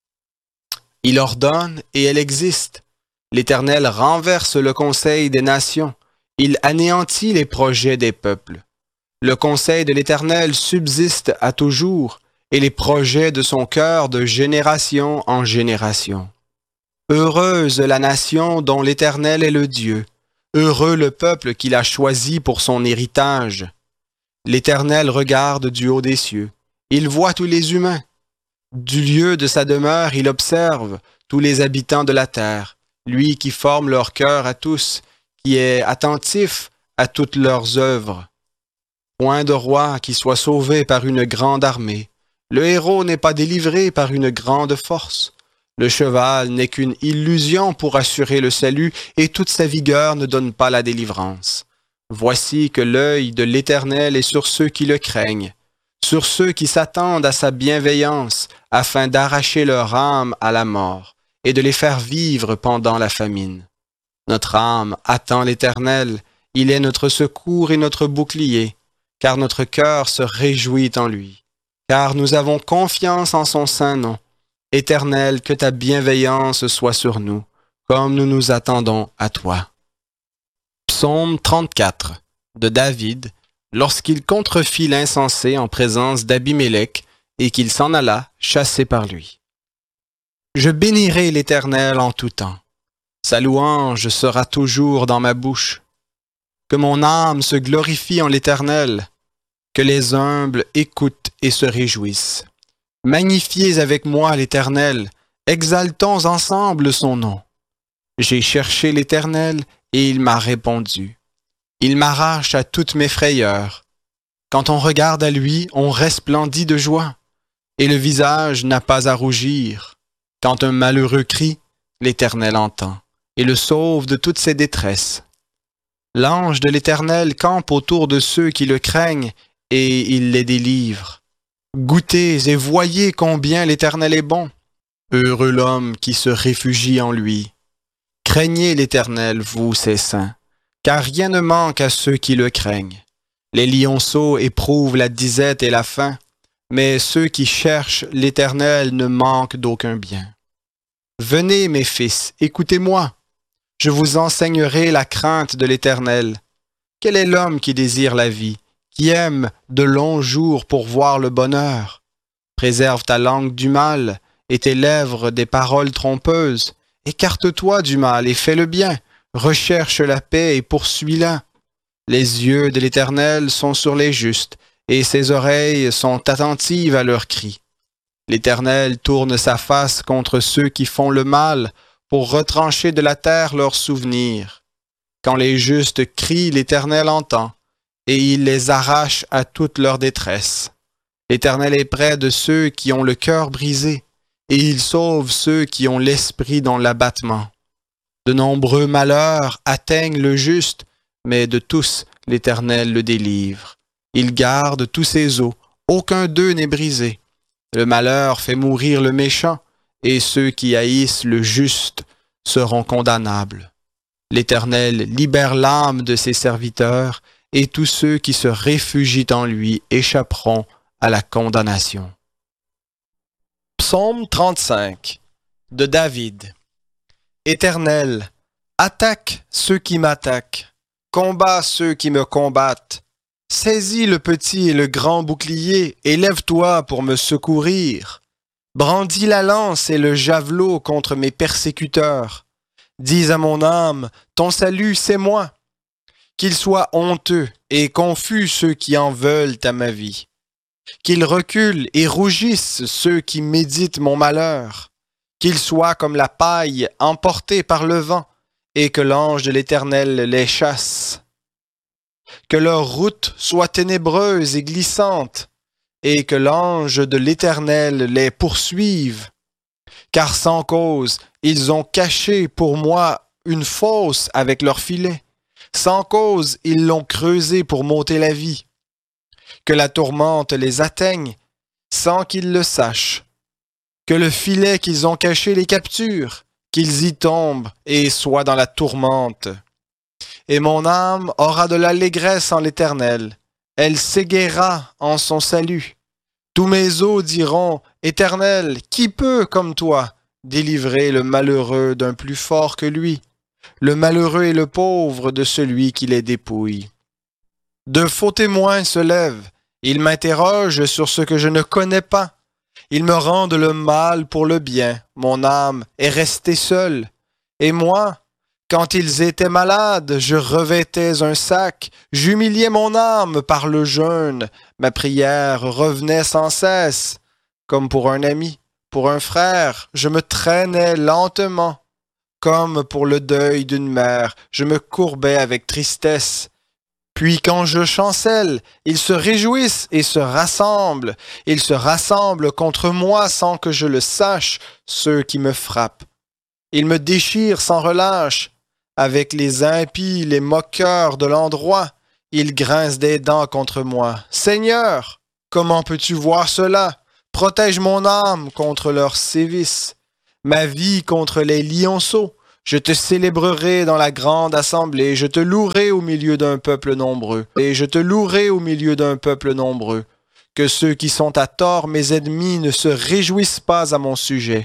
Il ordonne, et elle existe. L'Éternel renverse le conseil des nations. Il anéantit les projets des peuples. Le conseil de l'Éternel subsiste à toujours, et les projets de son cœur de génération en génération. Heureuse la nation dont l'Éternel est le Dieu. Heureux le peuple qu'il a choisi pour son héritage. L'Éternel regarde du haut des cieux. Il voit tous les humains. Du lieu de sa demeure, il observe tous les habitants de la terre. Lui qui forme leur cœur à tous, qui est attentif à toutes leurs œuvres. Point de roi qui soit sauvé par une grande armée. Le héros n'est pas délivré par une grande force. Le cheval n'est qu'une illusion pour assurer le salut, et toute sa vigueur ne donne pas la délivrance. Voici que l'œil de l'Éternel est sur ceux qui le craignent, sur ceux qui s'attendent à sa bienveillance, afin d'arracher leur âme à la mort, et de les faire vivre pendant la famine. Notre âme attend l'Éternel, il est notre secours et notre bouclier, car notre cœur se réjouit en lui, car nous avons confiance en son saint nom. Éternel, que ta bienveillance soit sur nous, comme nous nous attendons à toi. Psaume trente-quatre de David, lorsqu'il contrefit l'insensé en présence d'Abimélec et qu'il s'en alla chassé par lui. Je bénirai l'Éternel en tout temps. Sa louange sera toujours dans ma bouche. Que mon âme se glorifie en l'Éternel, que les humbles écoutent et se réjouissent. Magnifiez avec moi l'Éternel, exaltons ensemble son nom. J'ai cherché l'Éternel et il m'a répondu. Il m'arrache à toutes mes frayeurs. Quand on regarde à lui, on resplendit de joie, et le visage n'a pas à rougir. Quand un malheureux crie, l'Éternel entend, et le sauve de toutes ses détresses. L'ange de l'Éternel campe autour de ceux qui le craignent, et il les délivre. Goûtez et voyez combien l'Éternel est bon. Heureux l'homme qui se réfugie en lui. Craignez l'Éternel, vous ses saints, car rien ne manque à ceux qui le craignent. Les lionceaux éprouvent la disette et la faim, mais ceux qui cherchent l'Éternel ne manquent d'aucun bien. Venez, mes fils, écoutez-moi. Je vous enseignerai la crainte de l'Éternel. Quel est l'homme qui désire la vie, qui aime de longs jours pour voir le bonheur? Préserve ta langue du mal et tes lèvres des paroles trompeuses. Écarte-toi du mal et fais le bien. Recherche la paix et poursuis-la. Les yeux de l'Éternel sont sur les justes, et ses oreilles sont attentives à leurs cris. L'Éternel tourne sa face contre ceux qui font le mal, pour retrancher de la terre leurs souvenirs. Quand les justes crient, l'Éternel entend, et il les arrache à toute leur détresse. L'Éternel est près de ceux qui ont le cœur brisé, et il sauve ceux qui ont l'esprit dans l'abattement. De nombreux malheurs atteignent le juste, mais de tous l'Éternel le délivre. Il garde tous ses os, aucun d'eux n'est brisé. Le malheur fait mourir le méchant, et ceux qui haïssent le juste seront condamnables. L'Éternel libère l'âme de ses serviteurs, et tous ceux qui se réfugient en lui échapperont à la condamnation. Psaume trente-cinq de David. Éternel, attaque ceux qui m'attaquent, combat ceux qui me combattent. Saisis le petit et le grand bouclier, et lève-toi pour me secourir. Brandis la lance et le javelot contre mes persécuteurs. Dis à mon âme, ton salut c'est moi. Qu'ils soient honteux et confus ceux qui en veulent à ma vie. Qu'ils reculent et rougissent ceux qui méditent mon malheur. Qu'ils soient comme la paille emportée par le vent, et que l'ange de l'Éternel les chasse. Que leur route soit ténébreuse et glissante, et que l'ange de l'Éternel les poursuive. Car sans cause, ils ont caché pour moi une fosse avec leur filet. Sans cause, ils l'ont creusé pour m'ôter la vie. Que la tourmente les atteigne, sans qu'ils le sachent. Que le filet qu'ils ont caché les capture, qu'ils y tombent et soient dans la tourmente. Et mon âme aura de l'allégresse en l'Éternel. Elle s'égaiera en son salut. Tous mes os diront, Éternel, qui peut, comme toi, délivrer le malheureux d'un plus fort que lui, le malheureux et le pauvre de celui qui les dépouille. De faux témoins se lèvent, ils m'interrogent sur ce que je ne connais pas. Ils me rendent le mal pour le bien, mon âme est restée seule. Et moi, quand ils étaient malades, je revêtais un sac, j'humiliais mon âme par le jeûne, ma prière revenait sans cesse. Comme pour un ami, pour un frère, je me traînais lentement. Comme pour le deuil d'une mère, je me courbais avec tristesse. Puis quand je chancelle, ils se réjouissent et se rassemblent. Ils se rassemblent contre moi sans que je le sache, ceux qui me frappent. Ils me déchirent sans relâche. Avec les impies, les moqueurs de l'endroit, ils grincent des dents contre moi. Seigneur, comment peux-tu voir cela? Protège mon âme contre leurs sévices, ma vie contre les lionceaux. Je te célébrerai dans la grande assemblée, je te louerai au milieu d'un peuple nombreux, et je te louerai au milieu d'un peuple nombreux. Que ceux qui sont à tort, mes ennemis, ne se réjouissent pas à mon sujet.